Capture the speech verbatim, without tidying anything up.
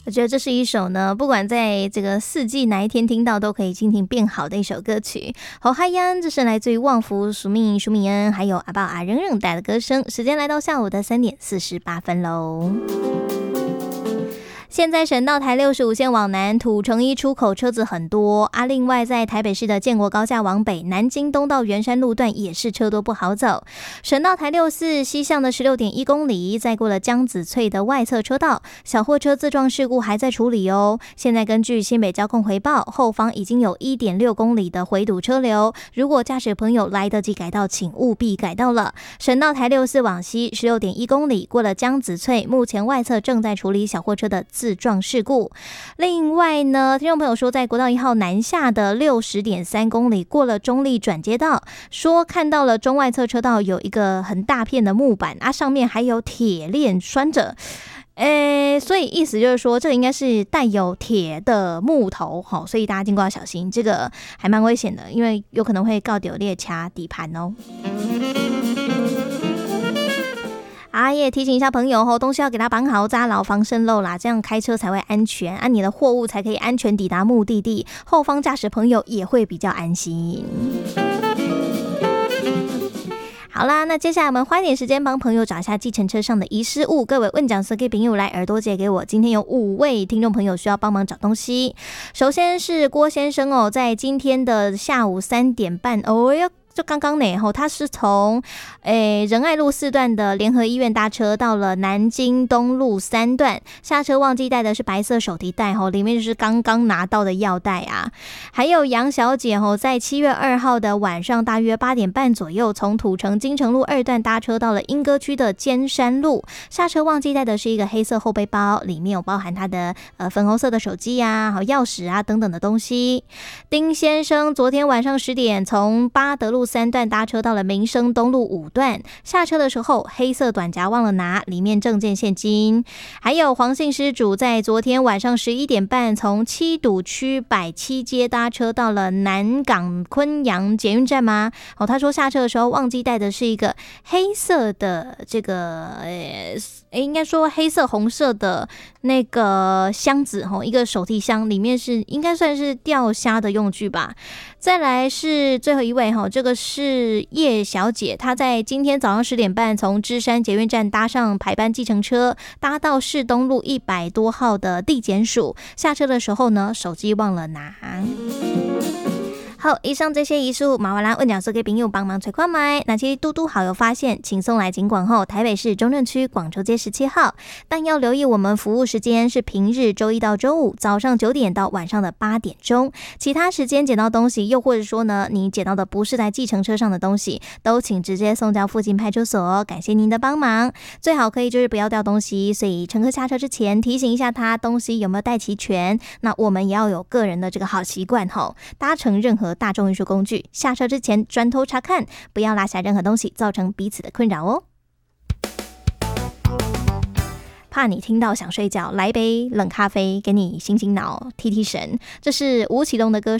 我觉得这是一首呢，不管在这个四季哪一天听到都可以心情变好的一首歌曲。好嗨呀，这是来自于旺福、舒命、舒敏恩还有阿豹阿扔扔带的歌声。时间来到下午的三点四十八分喽。现在省道台六十五线往南土城一出口车子很多啊，另外在台北市的建国高架往北，南京东到圆山路段也是车多不好走。省道台六四西向的 十六点一公里，再过了江子翠的外侧车道，小货车自撞事故还在处理哦。现在根据新北交控回报，后方已经有 一点六公里的回堵车流，如果驾驶朋友来得及改道，请务必改道了。省道台六四往西 十六点一公里，过了江子翠，目前外侧正在处理小货车的自撞事故。另外呢，听众朋友说在国道一号南下的 六十点三公里，过了中立转接道，说看到了中外侧车道有一个很大片的木板啊，上面还有铁链拴着。诶，所以意思就是说，这个应该是带有铁的木头，齁，所以大家经过要小心，这个还蛮危险的，因为有可能会告丢列掐底盘哦。啊，也提醒一下朋友哦，东西要给它绑好扎牢，防渗漏啦，这样开车才会安全啊，你的货物才可以安全抵达目的地，后方驾驶朋友也会比较安心。好啦，那接下来我们花一点时间帮朋友找一下计程车上的遗失物。各位问讲师给朋友来耳朵借给我，今天有五位听众朋友需要帮忙找东西。首先是郭先生哦，在今天的下午三点半哦哟。就刚刚呢，他是从诶仁爱路四段的联合医院搭车，到了南京东路三段，下车忘记带的是白色手提袋，里面就是刚刚拿到的药袋啊。还有杨小姐在七月二号的晚上大约八点半左右，从土城金城路二段搭车到了莺歌区的尖山路，下车忘记带的是一个黑色后背包，里面有包含他的呃粉红色的手机啊、还有钥匙啊等等的东西。丁先生昨天晚上十点从八德路三段搭车到了民生东路五段，下车的时候黑色短夹忘了拿，里面证件现金。还有黄姓失主在昨天晚上十一点半从七堵区百七街搭车到了南港昆阳捷运站吗？哦，他说下车的时候忘记带的是一个黑色的这个呃，应该说黑色红色的那个箱子，一个手提箱，里面是应该算是钓虾的用具吧。再来是最后一位，这个是叶小姐，她在今天早上十点半从芝山捷运站搭上排班计程车，搭到市东路一百多号的地检署，下车的时候呢，手机忘了拿。好，以上这些遗失物，麻烦啦问讲师给朋友帮忙催快买。那些嘟嘟好友发现，请送来警广后，台北市中正区广州街十七号。但要留意，我们服务时间是平日周一到周五早上九点到晚上的八点钟，其他时间捡到东西，又或者说呢，你捡到的不是在计程车上的东西，都请直接送交附近派出所哦。感谢您的帮忙，最好可以就是不要掉东西，所以乘客下车之前提醒一下他东西有没有带齐全。那我们也要有个人的这个好习惯吼，搭乘任何大众运输工具，下车之前转头查看，不要落下任何东西，造成彼此的困扰哦。怕你听到想睡觉，来杯冷咖啡给你醒醒脑提提神。这是吴奇隆的歌